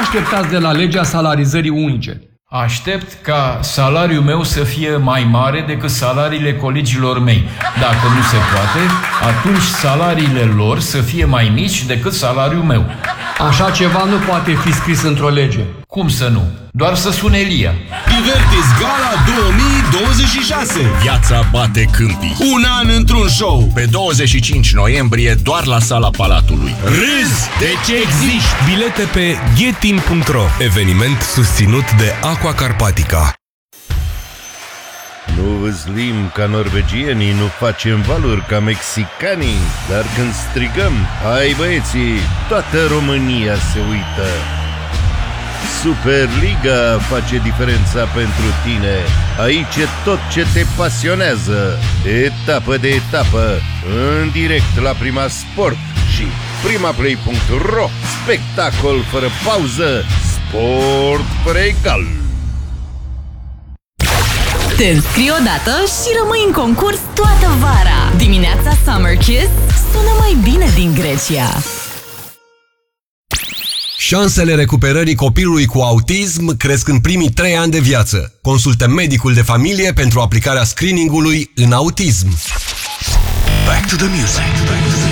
așteptați de la legea salarizării unice? Aștept ca salariul meu să fie mai mare decât salariile colegilor mei. Dacă nu se poate, atunci salariile lor să fie mai mici decât salariul meu. Așa ceva nu poate fi scris într-o lege. Cum să nu? Doar să sune Elia. Divertis Gala 2026. Viața bate câmpii. Un an într-un show. Pe 25 noiembrie doar la Sala Palatului. Râzi de ce existi. Bilete pe getin.ro. Eveniment susținut de Aqua Carpatica. Nu vâslim ca norvegienii, nu facem valuri ca mexicanii, dar când strigăm, hai băieții, toată România se uită. Superliga face diferența pentru tine. Aici e tot ce te pasionează. Etapă de etapă, în direct la Prima Sport și primaplay.ro. Spectacol fără pauză, sport fără egal. Te înscrii odată și rămâi în concurs toată vara. Dimineața Summer Kiss sună mai bine din Grecia. Șansele recuperării copilului cu autism cresc în primii 3 ani de viață. Consultă medicul de familie pentru aplicarea screening-ului în autism. Back to the music.